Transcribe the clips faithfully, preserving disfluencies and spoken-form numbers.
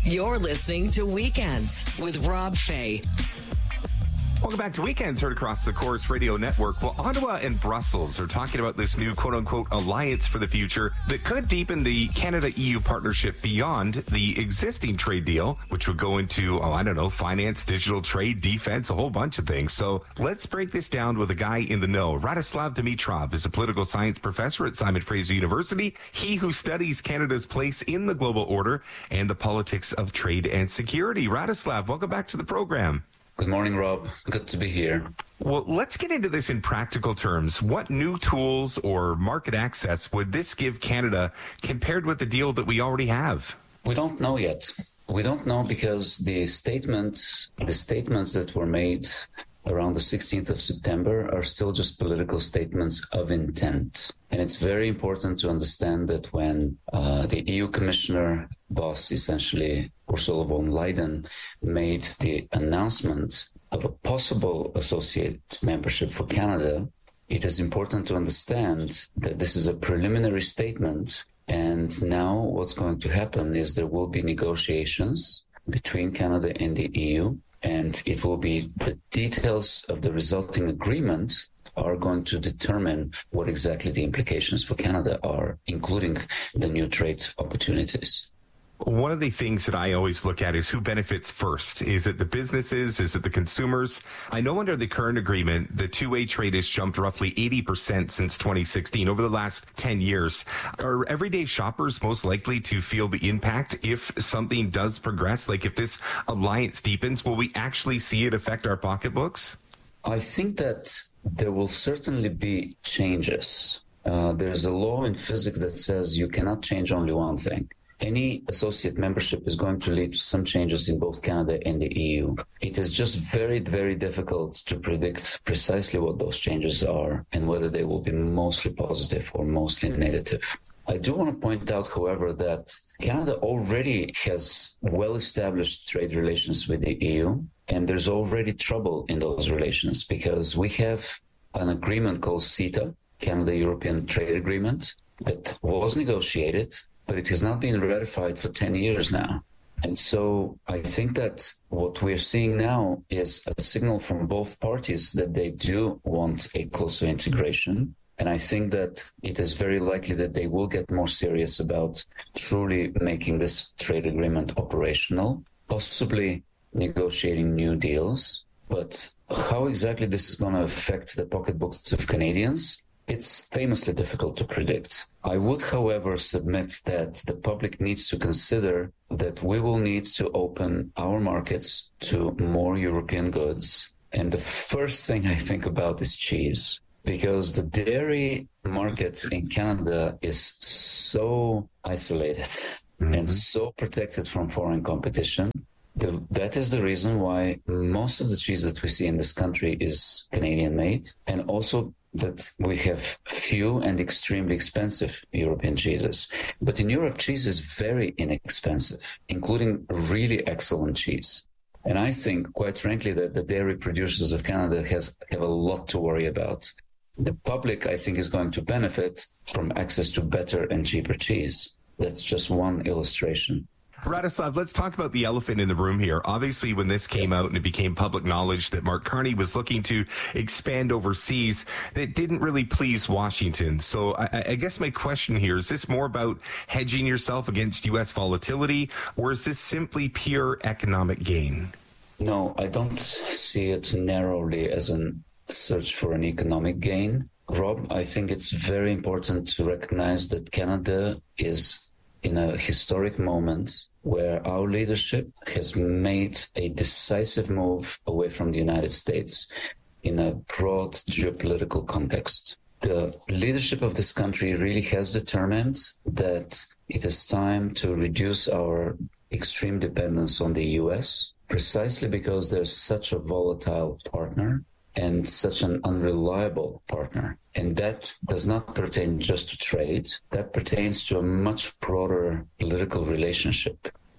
You're listening to Weekends with Rob Fay. Welcome back to Weekends, heard across the Chorus Radio Network. Well, Ottawa and Brussels are talking about this new quote-unquote alliance for the future that could deepen the Canada-E U partnership beyond the existing trade deal, which would go into, oh, I don't know, finance, digital trade, defense, a whole bunch of things. So let's break this down with a guy in the know. Radoslav Dimitrov is a political science professor at Simon Fraser University, he who studies Canada's place in the global order and the politics of trade and security. Radoslav, welcome back to the program. Good morning, Rob. Good to be here. Well, let's get into this in practical terms. What new tools or market access would this give Canada compared with the deal that we already have? We don't know yet. We don't know because the statement, the statements that were made around the sixteenth of September are still just political statements of intent. And it's very important to understand that when uh, the E U Commissioner boss, essentially Ursula von Leyen, made the announcement of a possible associate membership for Canada, it is important to understand that this is a preliminary statement. And now what's going to happen is there will be negotiations between Canada and the E U. And it will be the details of the resulting agreement are going to determine what exactly the implications for Canada are, including the new trade opportunities. One of the things that I always look at is who benefits first. Is it the businesses? Is it the consumers? I know under the current agreement, the two-way trade has jumped roughly eighty percent since twenty sixteen, over the last ten years. Are everyday shoppers most likely to feel the impact if something does progress? Like if this alliance deepens, will we actually see it affect our pocketbooks? I think that there will certainly be changes. Uh, there's a law in physics that says you cannot change only one thing. Any associate membership is going to lead to some changes in both Canada and the E U. It is just very, very difficult to predict precisely what those changes are and whether they will be mostly positive or mostly negative. I do want to point out, however, that Canada already has well-established trade relations with the E U, and there's already trouble in those relations because we have an agreement called CETA, Canada-European Trade Agreement, that was negotiated, but it has not been ratified for ten years now. And so I think that what we're seeing now is a signal from both parties that they do want a closer integration. And I think that it is very likely that they will get more serious about truly making this trade agreement operational, possibly negotiating new deals. But how exactly this is going to affect the pocketbooks of Canadians, it's famously difficult to predict. I would, however, submit that the public needs to consider that we will need to open our markets to more European goods. And the first thing I think about is cheese, because the dairy market in Canada is so isolated mm-hmm. and so protected from foreign competition. The, that is the reason why most of the cheese that we see in this country is Canadian made, and also that we have few and extremely expensive European cheeses. But in Europe, cheese is very inexpensive, including really excellent cheese. And I think, quite frankly, that the dairy producers of Canada has have a lot to worry about. The public, I think, is going to benefit from access to better and cheaper cheese. That's just one illustration. Radoslav, let's talk about the elephant in the room here. Obviously, when this came out and it became public knowledge that Mark Carney was looking to expand overseas, it didn't really please Washington. So I, I guess my question here, is this more about hedging yourself against U S volatility, or is this simply pure economic gain? No, I don't see it narrowly as a search for an economic gain. Rob, I think it's very important to recognize that Canada is in a historic moment where our leadership has made a decisive move away from the United States in a broad geopolitical context. The leadership of this country really has determined that it is time to reduce our extreme dependence on the U S, precisely because there's such a volatile partner and such an unreliable partner. And that does not pertain just to trade. That pertains to a much broader political relationship.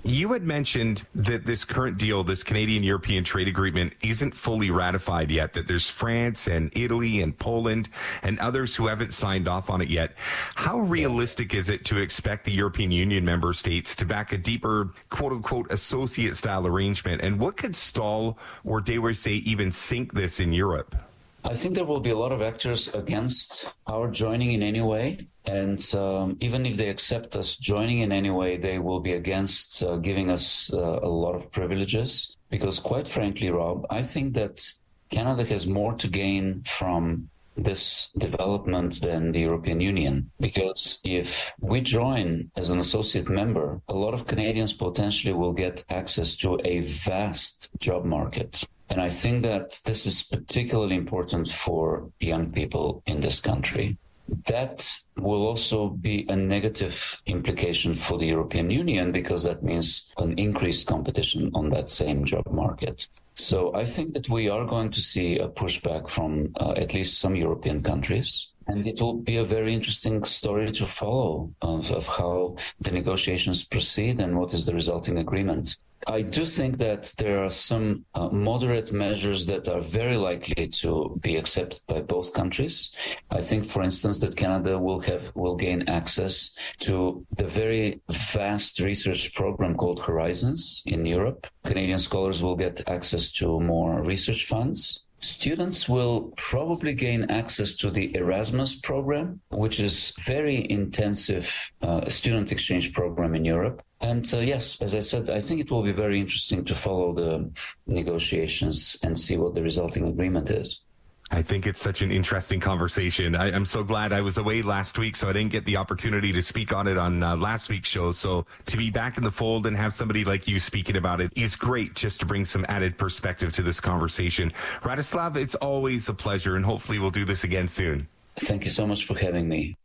You had mentioned that this current deal, this Canadian-European trade agreement, isn't fully ratified yet, that there's France and Italy and Poland and others who haven't signed off on it yet. How realistic is it to expect the European Union member states to back a deeper, quote-unquote, associate-style arrangement? And what could stall or, dare we say, even sink this in Europe? I think there will be a lot of actors against our joining in any way. And um, even if they accept us joining in any way, they will be against uh, giving us uh, a lot of privileges. Because quite frankly, Rob, I think that Canada has more to gain from this development than the European Union. Because if we join as an associate member, a lot of Canadians potentially will get access to a vast job market. And I think that this is particularly important for young people in this country. That will also be a negative implication for the European Union because that means an increased competition on that same job market. So I think that we are going to see a pushback from uh, at least some European countries. And it will be a very interesting story to follow of, of how the negotiations proceed and what is the resulting agreement. I do think that there are some uh, moderate measures that are very likely to be accepted by both countries. I think, for instance, that Canada will have will gain access to the very vast research program called Horizons in Europe. Canadian scholars will get access to more research funds. Students will probably gain access to the Erasmus program, which is very intensive uh, student exchange program in Europe. And uh, yes, as I said, I think it will be very interesting to follow the negotiations and see what the resulting agreement is. I think it's such an interesting conversation. I, I'm so glad I was away last week, so I didn't get the opportunity to speak on it on uh, last week's show. So to be back in the fold and have somebody like you speaking about it is great, just to bring some added perspective to this conversation. Radoslav, it's always a pleasure, and hopefully we'll do this again soon. Thank you so much for having me.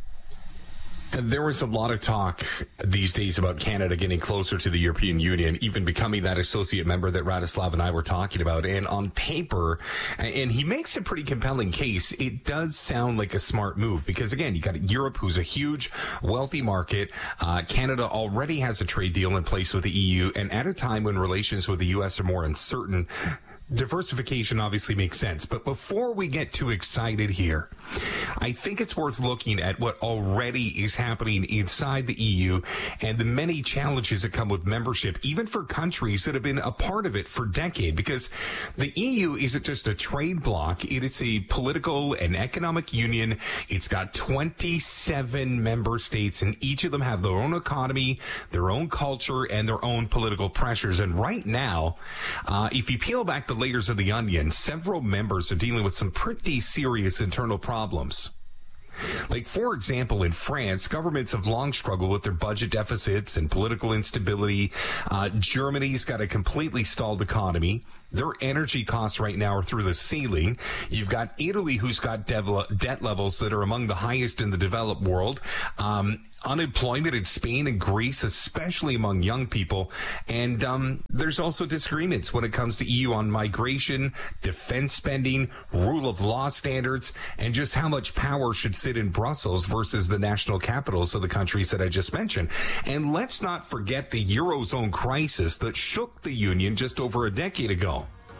There was a lot of talk these days about Canada getting closer to the European Union, even becoming that associate member that Radoslav and I were talking about. And on paper, and he makes a pretty compelling case, it does sound like a smart move because, again, you got Europe, who's a huge, wealthy market. Uh, Canada already has a trade deal in place with the E U. And at a time when relations with the U S are more uncertain, diversification obviously makes sense. But before we get too excited here, I think it's worth looking at what already is happening inside the E U and the many challenges that come with membership, even for countries that have been a part of it for decades, because the E U isn't just a trade bloc. It is a political and economic union. It's got twenty-seven member states, and each of them have their own economy, their own culture, and their own political pressures. And right now, uh, if you peel back the layers of the onion, several members are dealing with some pretty serious internal problems. Like, for example, in France, governments have long struggled with their budget deficits and political instability. Uh, Germany's got a completely stalled economy. Their energy costs right now are through the ceiling. You've got Italy, who's got dev- debt levels that are among the highest in the developed world. Um, unemployment in Spain and Greece, especially among young people. And um, there's also disagreements when it comes to E U on migration, defense spending, rule of law standards, and just how much power should sit in Brussels versus the national capitals of the countries that I just mentioned. And let's not forget the Eurozone crisis that shook the Union just over a decade ago.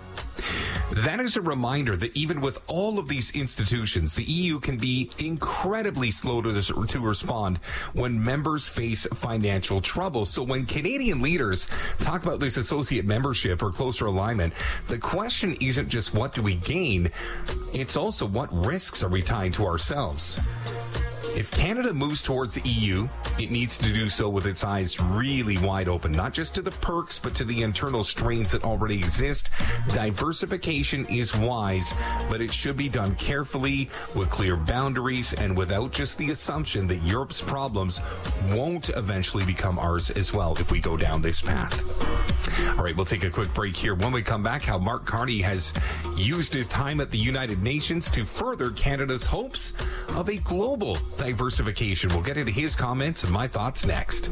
That is a reminder that even with all of these institutions, the E U can be incredibly slow to, to respond when members face financial trouble. So when Canadian leaders talk about this associate membership or closer alignment, the question isn't just what do we gain, it's also what risks are we tying to ourselves. If Canada moves towards the E U, it needs to do so with its eyes really wide open, not just to the perks, but to the internal strains that already exist. Diversification is wise, but it should be done carefully, with clear boundaries, and without just the assumption that Europe's problems won't eventually become ours as well if we go down this path. All right, we'll take a quick break here. When we come back, how Mark Carney has used his time at the United Nations to further Canada's hopes of a global diversification. We'll get into his comments and my thoughts next.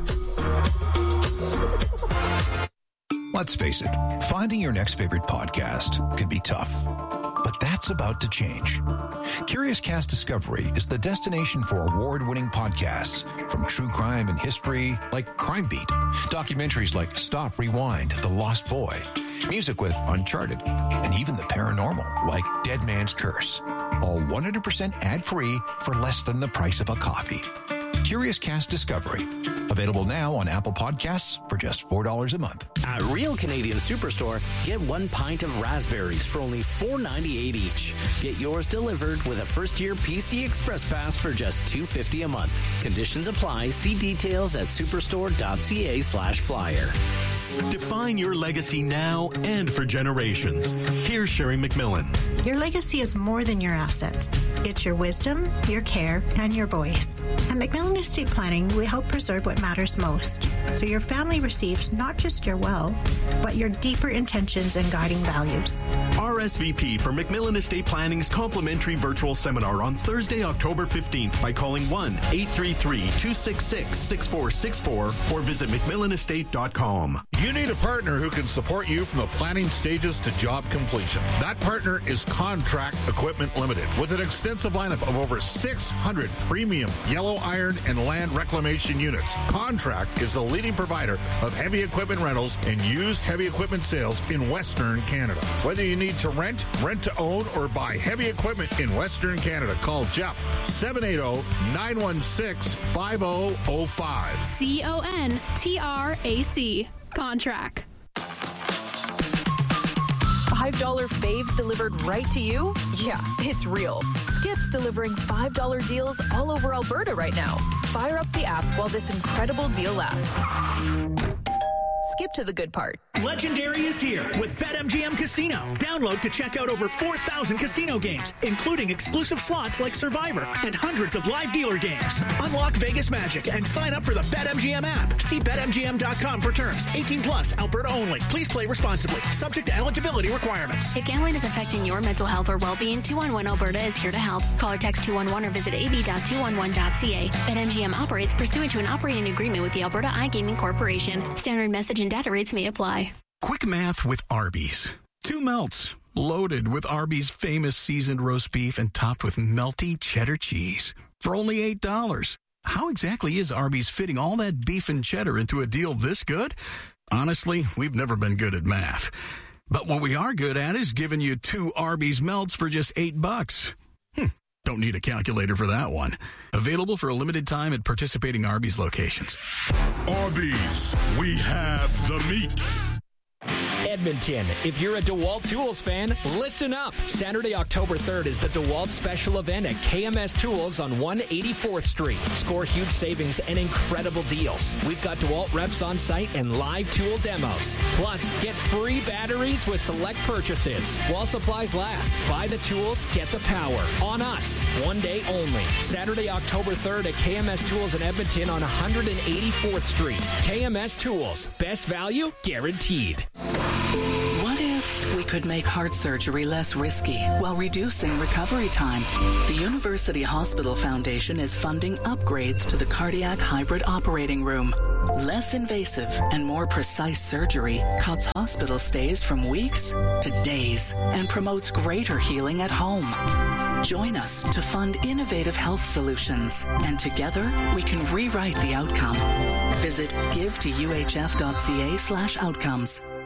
Let's face it, finding your next favorite podcast can be tough. but that's about to change. Curious Cast Discovery is the destination for award-winning podcasts from true crime and history like Crime Beat, documentaries like Stop, Rewind, The Lost Boy, music with Uncharted, and even the paranormal like Dead Man's Curse. All one hundred percent ad-free for less than the price of a coffee. Curious Cast Discovery. Available now on Apple Podcasts for just four dollars a month. At Real Canadian Superstore, get one pint of raspberries for only four ninety-eight each. Get yours delivered with a first-year P C Express Pass for just two fifty a month. Conditions apply. See details at superstore.ca slash flyer. Define your legacy now and for generations. Here's Sherry McMillan. Your legacy is more than your assets. It's your wisdom, your care, and your voice. At Macmillan Estate Planning, we help preserve what matters most, so your family receives not just your wealth, but your deeper intentions and guiding values. R S V P for Macmillan Estate Planning's complimentary virtual seminar on Thursday, October fifteenth by calling one eight three three, two six six, six four six four or visit macmillan estate dot com. You need a partner who can support you from the planning stages to job completion. That partner is Contract Equipment Limited, with an extensive lineup of over six hundred premium yellow iron and land reclamation units. Contract is the leading provider of heavy equipment rentals and used heavy equipment sales in Western Canada. Whether you need to rent, rent to own, or buy heavy equipment in Western Canada, call Jeff, seven eight zero, nine one six, five zero zero five. C O N T R A C. Contract. five dollar faves delivered right to you? Yeah, it's real. Skip's delivering five dollar deals all over Alberta right now. Fire up the app while this incredible deal lasts. Skip to the good part. Legendary is here with BetMGM Casino. Download to check out over four thousand casino games, including exclusive slots like Survivor and hundreds of live dealer games. Unlock Vegas magic and sign up for the BetMGM app. See bet M G M dot com for terms. eighteen plus, Alberta only. Please play responsibly. Subject to eligibility requirements. If gambling is affecting your mental health or well-being, two one one Alberta is here to help. Call or text two one one or visit a b dot two one one dot c a. BetMGM operates pursuant to an operating agreement with the Alberta iGaming Corporation. Standard message and data rates may apply. Quick math with Arby's. Two melts, loaded with Arby's famous seasoned roast beef and topped with melty cheddar cheese for only eight dollars. How exactly is Arby's fitting all that beef and cheddar into a deal this good? Honestly, we've never been good at math. But what we are good at is giving you two Arby's melts for just eight bucks. Hmm. Don't need a calculator for that one. Available for a limited time at participating Arby's locations. Arby's, we have the meat. Edmonton, if you're a DeWalt Tools fan, listen up. Saturday, October third is the DeWalt special event at K M S Tools on one eighty-fourth Street. Score huge savings and incredible deals. We've got DeWalt reps on site and live tool demos. Plus, get free batteries with select purchases. While supplies last, buy the tools, get the power. On us, one day only. Saturday, October third at K M S Tools in Edmonton on one eighty-fourth Street. K M S Tools, best value guaranteed. What if we could make heart surgery less risky while reducing recovery time? The University Hospital Foundation is funding upgrades to the cardiac hybrid operating room. Less invasive and more precise surgery cuts hospital stays from weeks to days and promotes greater healing at home. Join us to fund innovative health solutions, and together we can rewrite the outcome. Visit give to u h f dot c a slash outcomes.